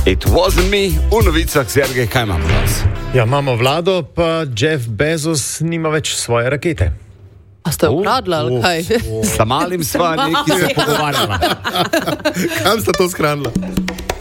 It wasn't me, v novicah Sergej, kaj imamo danes? Ja, imamo vlado, pa Jeff Bezos nima več svoje rakete. A ste ukradli ali kaj? Sa malim sva neki se pogovarjala. Kam sta to shranila?